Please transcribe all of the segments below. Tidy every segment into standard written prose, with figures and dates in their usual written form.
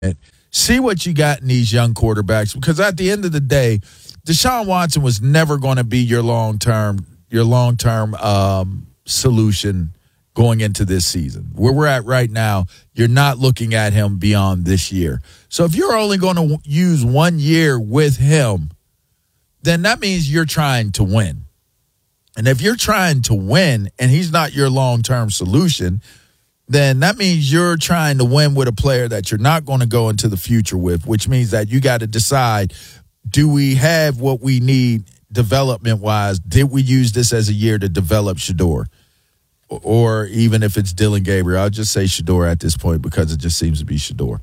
See what you got in these young quarterbacks, because at the end of the day, Deshaun Watson was never going to be your long-term solution going into this season. Where we're at right now, you're not looking at him beyond this year. So if you're only going to use 1 year with him, then that means you're trying to win. And if you're trying to win and he's not your long-term solution, then that means you're trying to win with a player that you're not going to go into the future with, which means that you got to decide, do we have what we need development-wise? Did we use this as a year to develop Shedeur? Or even if it's Dillon Gabriel, I'll just say Shedeur at this point because it just seems to be Shedeur.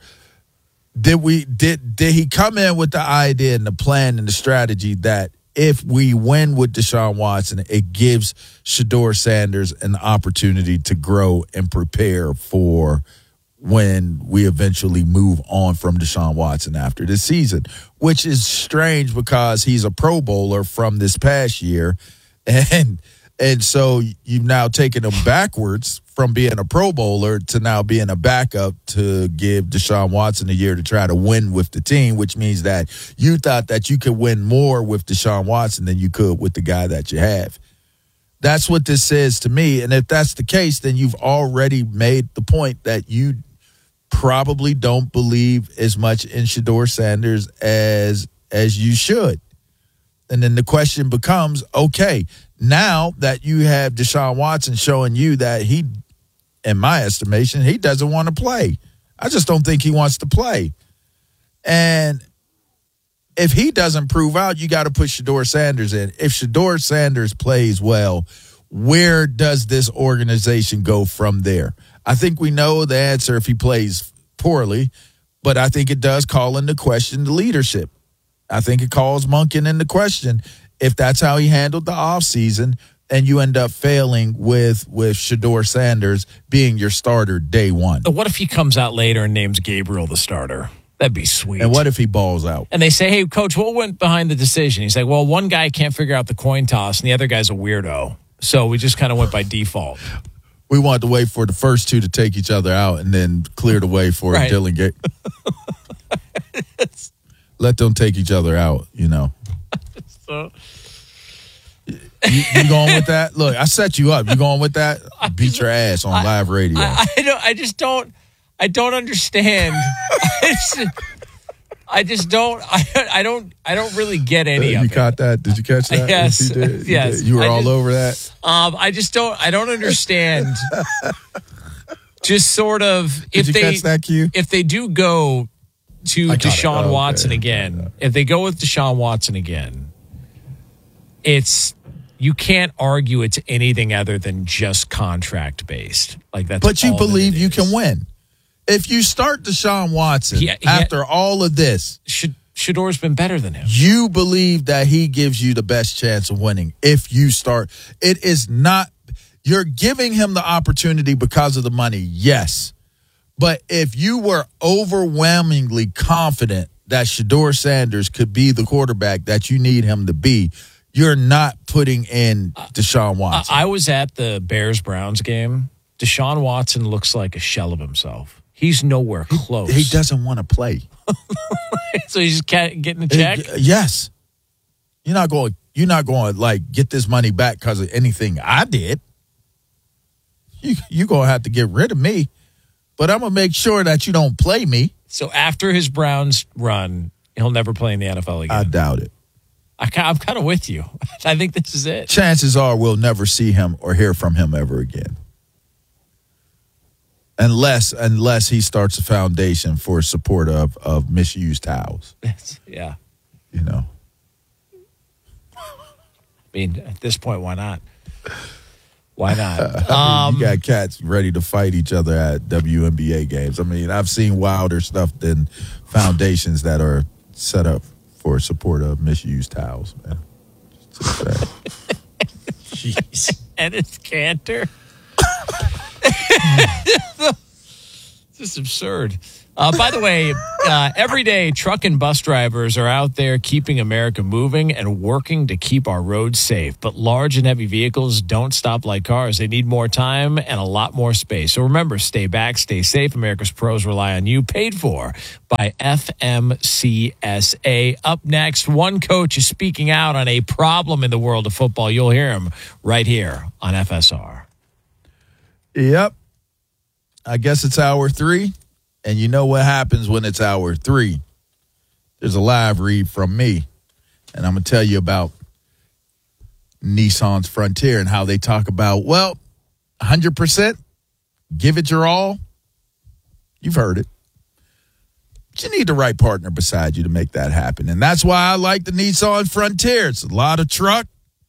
Did he come in with the idea and the plan and the strategy that if we win with Deshaun Watson, it gives Shedeur Sanders an opportunity to grow and prepare for when we eventually move on from Deshaun Watson after this season, which is strange because he's a Pro Bowler from this past year. And so you've now taken him backwards from being a Pro Bowler to now being a backup to give Deshaun Watson a year to try to win with the team, which means that you thought that you could win more with Deshaun Watson than you could with the guy that you have. That's what this says to me. And if that's the case, then you've already made the point that you probably don't believe as much in Shedeur Sanders as you should. And then the question becomes, okay, now that you have Deshaun Watson showing you that he, in my estimation, he doesn't want to play. I just don't think he wants to play. And if he doesn't prove out, you got to put Shedeur Sanders in. If Shedeur Sanders plays well, where does this organization go from there? I think we know the answer if he plays poorly, but I think it does call into question the leadership. I think it calls Monken into question if that's how he handled the offseason and you end up failing with Shedeur Sanders being your starter day one. What if he comes out later and names Gabriel the starter? That'd be sweet. And what if he balls out? And they say, hey, coach, what went behind the decision? He's like, well, one guy can't figure out the coin toss and the other guy's a weirdo. So we just kind of went by default. We wanted to wait for the first two to take each other out and then clear the way for Dillon Gabriel. Let them take each other out, you know. So, you going with that? Look, I set you up. You going with that? Beat your ass on live radio. I don't understand. I don't really get any of it. You caught that? Did you catch that? Yes. You did? Yes. You were all over that? I don't understand. Just sort of Did you catch that cue? If they do go to Deshaun Watson again, if they go with Deshaun Watson again, you can't argue it's anything other than just contract based. Like that's. But you believe you can win. If you start Deshaun Watson after all of this, Shedeur's been better than him. You believe that he gives you the best chance of winning if you start. It is not. You're giving him the opportunity because of the money, yes. But if you were overwhelmingly confident that Shedeur Sanders could be the quarterback that you need him to be, you're not putting in Deshaun Watson. I was at the Bears-Browns game. Deshaun Watson looks like a shell of himself. He's nowhere close. He doesn't want to play. So he's just getting a check? Yes. You're not going like get this money back because of anything I did. You're going to have to get rid of me. But I'm going to make sure that you don't play me. So after his Browns run, he'll never play in the NFL again. I doubt it. I'm kind of with you. I think this is it. Chances are we'll never see him or hear from him ever again. Unless he starts a foundation for support of misused towels. Yeah. You know. I mean, at this point, why not? Why not? You got cats ready to fight each other at WNBA games. I mean, I've seen wilder stuff than foundations that are set up for support of misused towels, man. Jeez. And it's Cantor. This is absurd. By the way, Every day, truck and bus drivers are out there keeping America moving and working to keep our roads safe. But large and heavy vehicles don't stop like cars. They need more time and a lot more space. So remember, stay back, stay safe. America's pros rely on you. Paid for by FMCSA. Up next, one coach is speaking out on a problem in the world of football. You'll hear him right here on FSR. Yep. I guess it's hour 3. And you know what happens when it's hour 3. There's a live read from me. And I'm going to tell you about Nissan's Frontier and how they talk about, 100%, give it your all. You've heard it. But you need the right partner beside you to make that happen. And that's why I like the Nissan Frontier. It's a lot of truck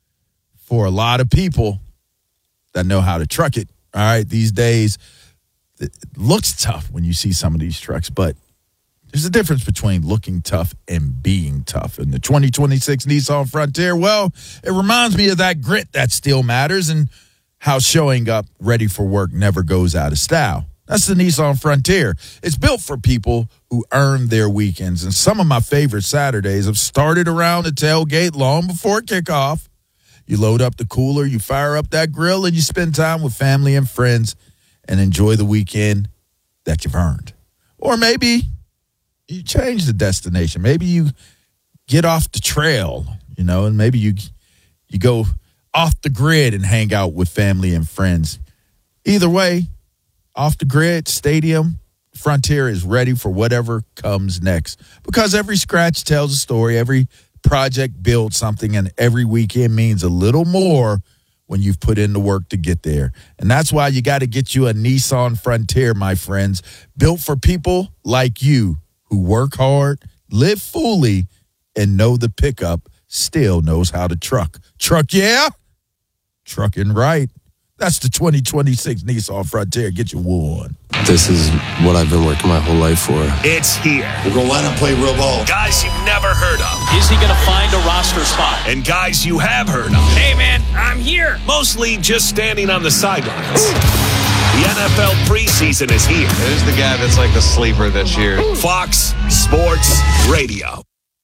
for a lot of people that know how to truck it. All right, these days, it looks tough when you see some of these trucks, but there's a difference between looking tough and being tough. And the 2026 Nissan Frontier, it reminds me of that grit that still matters and how showing up ready for work never goes out of style. That's the Nissan Frontier. It's built for people who earn their weekends. And some of my favorite Saturdays have started around the tailgate long before kickoff. You load up the cooler, you fire up that grill, and you spend time with family and friends and enjoy the weekend that you've earned. Or maybe you change the destination. Maybe you get off the trail, and maybe you go off the grid and hang out with family and friends. Either way, off the grid, stadium, Frontier is ready for whatever comes next. Because every scratch tells a story, every project builds something, and every weekend means a little more when you've put in the work to get there. And that's why you got to get you a Nissan Frontier, my friends, built for people like you who work hard, live fully, and know the pickup still knows how to truck. Truck, yeah? Trucking right. That's the 2026 Nissan Frontier. Get you one. This is what I've been working my whole life for. It's here. We're going to line up, play real ball. Guys you've never heard of. Is he going to find a roster spot? And guys you have heard of. Hey, man, I'm here. Mostly just standing on the sidelines. The NFL preseason is here. Who's the guy that's like the sleeper this year? Fox Sports Radio.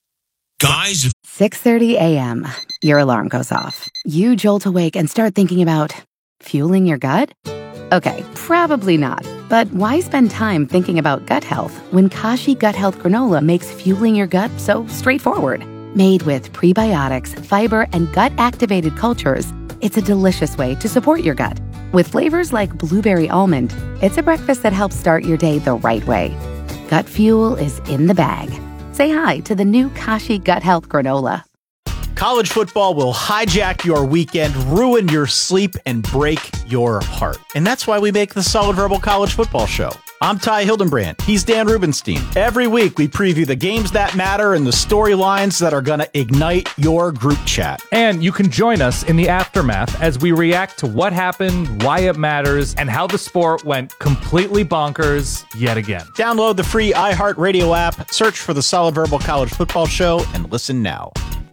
Guys. 6:30 a.m. Your alarm goes off. You jolt awake and start thinking about fueling your gut? Okay, probably not. But why spend time thinking about gut health when Kashi Gut Health Granola makes fueling your gut so straightforward? Made with prebiotics, fiber, and gut-activated cultures, it's a delicious way to support your gut. With flavors like blueberry almond, it's a breakfast that helps start your day the right way. Gut fuel is in the bag. Say hi to the new Kashi Gut Health Granola. College football will hijack your weekend, ruin your sleep, and break your heart. And that's why we make the Solid Verbal College Football Show. I'm Ty Hildenbrand. He's Dan Rubenstein. Every week, we preview the games that matter and the storylines that are going to ignite your group chat. And you can join us in the aftermath as we react to what happened, why it matters, and how the sport went completely bonkers yet again. Download the free iHeartRadio app, search for the Solid Verbal College Football Show, and listen now.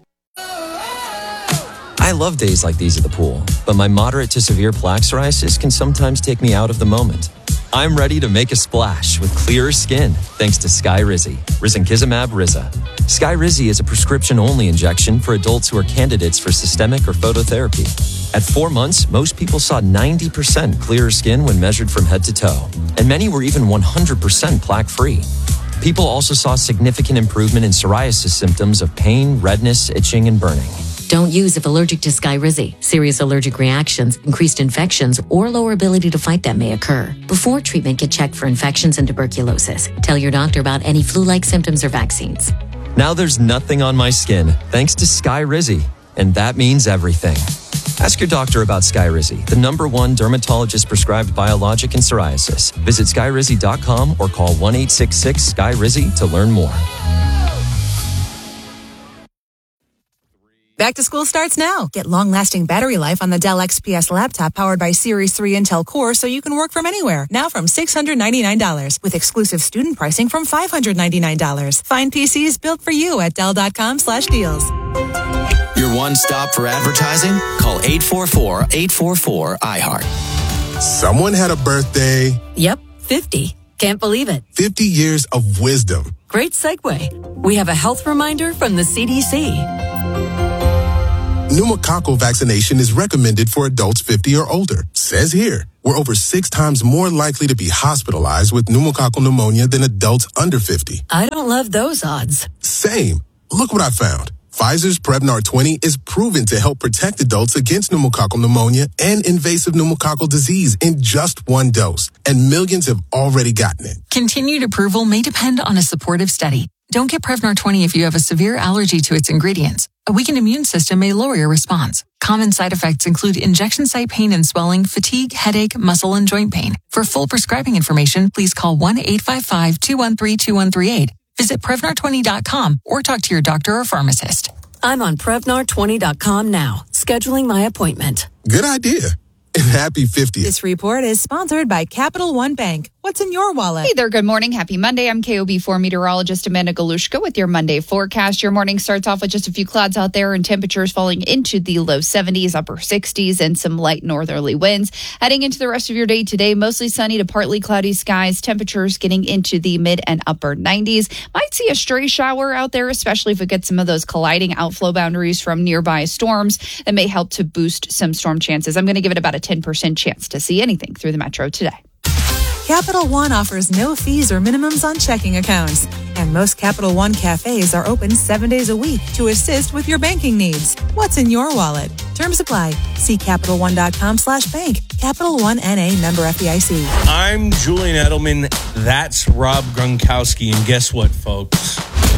I love days like these at the pool, but my moderate to severe plaque psoriasis can sometimes take me out of the moment. I'm ready to make a splash with clearer skin thanks to Skyrizi, risankizumab Riza. Skyrizi is a prescription-only injection for adults who are candidates for systemic or phototherapy. At 4 months, most people saw 90% clearer skin when measured from head to toe, and many were even 100% plaque-free. People also saw significant improvement in psoriasis symptoms of pain, redness, itching, and burning. Don't use if allergic to Skyrizi. Serious allergic reactions, increased infections, or lower ability to fight them may occur. Before treatment, get checked for infections and tuberculosis. Tell your doctor about any flu-like symptoms or vaccines. Now there's nothing on my skin thanks to Skyrizi, and that means everything. Ask your doctor about Skyrizi, the #1 dermatologist-prescribed biologic in psoriasis. Visit Skyrizi.com or call 1-866-SKYRIZI to learn more. Back to school starts now. Get long-lasting battery life on the Dell XPS laptop powered by Series 3 Intel Core so you can work from anywhere. Now from $699 with exclusive student pricing from $599. Find PCs built for you at Dell.com/deals. Your one-stop for advertising? Call 844-844-iHeart. Someone had a birthday. Yep, 50. Can't believe it. 50 years of wisdom. Great segue. We have a health reminder from the CDC. Pneumococcal vaccination is recommended for adults 50 or older. Says here, we're over 6 times more likely to be hospitalized with pneumococcal pneumonia than adults under 50. I don't love those odds. Same. Look what I found. Pfizer's Prevnar 20 is proven to help protect adults against pneumococcal pneumonia and invasive pneumococcal disease in just 1 dose. And millions have already gotten it. Continued approval may depend on a supportive study. Don't get Prevnar 20 if you have a severe allergy to its ingredients. A weakened immune system may lower your response. Common side effects include injection site pain and swelling, fatigue, headache, muscle, and joint pain. For full prescribing information, please call 1-855-213-2138. Visit Prevnar20.com or talk to your doctor or pharmacist. I'm on Prevnar20.com now, scheduling my appointment. Good idea. And happy 50th. This report is sponsored by Capital One Bank. What's in your wallet? Hey there, good morning. Happy Monday. I'm KOB4 meteorologist Amanda Galushka with your Monday forecast. Your morning starts off with just a few clouds out there and temperatures falling into the low 70s, upper 60s, and some light northerly winds. Heading into the rest of your day today, mostly sunny to partly cloudy skies, temperatures getting into the mid and upper 90s. Might see a stray shower out there, especially if it gets some of those colliding outflow boundaries from nearby storms that may help to boost some storm chances. I'm going to give it about a 10% chance to see anything through the metro today. Capital One offers no fees or minimums on checking accounts. And most Capital One cafes are open 7 days a week to assist with your banking needs. What's in your wallet? Terms apply. See CapitalOne.com/bank. Capital One N.A. member FDIC. I'm Julian Edelman. That's Rob Gronkowski. And guess what, folks?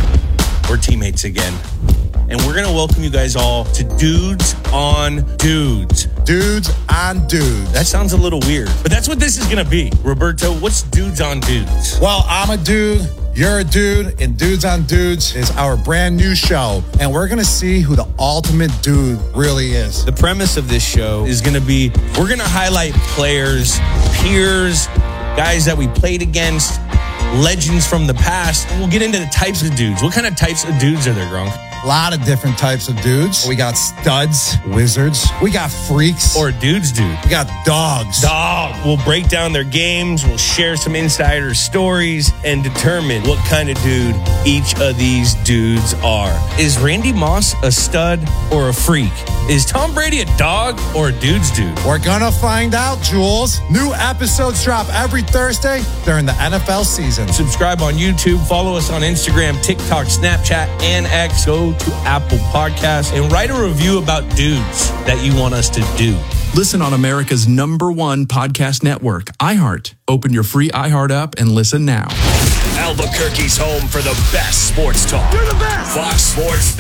We're teammates again. And we're going to welcome you guys all to Dudes on Dudes. Dudes on Dudes. That sounds a little weird, but that's what this is going to be. Roberto, what's Dudes on Dudes? Well, I'm a dude, you're a dude, and Dudes on Dudes is our brand new show. And we're going to see who the ultimate dude really is. The premise of this show is going to be, we're going to highlight players, peers, guys that we played against, legends from the past. And we'll get into the types of dudes. What kind of types of dudes are there, Gronk? A lot of different types of dudes. We got studs, wizards. We got freaks. Or dudes. We got dogs. We'll break down their games. We'll share some insider stories and determine what kind of dude each of these dudes are. Is Randy Moss a stud or a freak? Is Tom Brady a dog or a dude's dude? We're gonna find out, Jules. New episodes drop every Thursday during the NFL season. Subscribe on YouTube. Follow us on Instagram, TikTok, Snapchat, and X. Go to Apple Podcasts and write a review about dudes that you want us to do. Listen on America's #1 podcast network, iHeart. Open your free iHeart app and listen now. Albuquerque's home for the best sports talk. You're the best. Fox Sports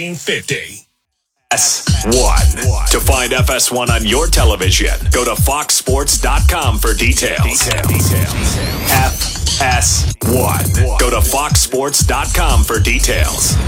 1350. FS1. To find FS1 on your television, go to foxsports.com for details. FS1. Go to foxsports.com for details.